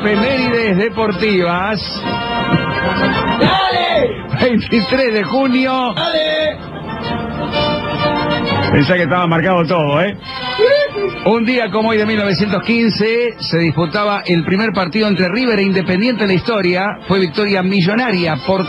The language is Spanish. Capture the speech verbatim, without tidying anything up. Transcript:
Efemérides deportivas. ¡Dale! veintitrés de junio. ¡Dale! Pensá que estaba marcado todo, ¿eh? Un día como hoy de mil novecientos quince se disputaba el primer partido entre River e Independiente en la historia. Fue victoria millonaria por